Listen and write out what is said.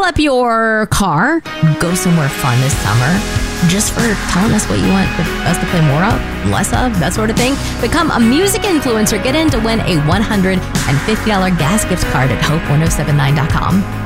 fill up your car, go somewhere fun this summer, just for telling us what you want us to play more of, less of, that sort of thing. Become a music influencer. Get in to win a $150 gas gift card at hope1079.com.